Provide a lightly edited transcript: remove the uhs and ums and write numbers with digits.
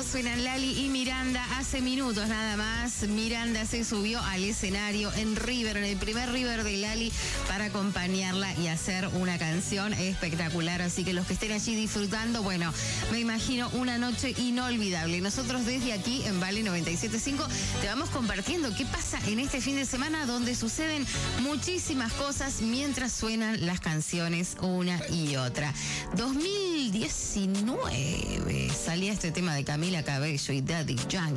Suenan Lali y Miranda. Hace minutos nada más, Miranda se subió al escenario en River, en el primer River de Lali, para acompañarla y hacer una canción espectacular. Así que los que estén allí disfrutando, bueno, me imagino una noche inolvidable. Nosotros desde aquí, en Vale 97.5, te vamos compartiendo qué pasa en este fin de semana, donde suceden muchísimas cosas mientras suenan las canciones una y otra. 2019 salía este tema de Camila Cabello y Daddy Yankee.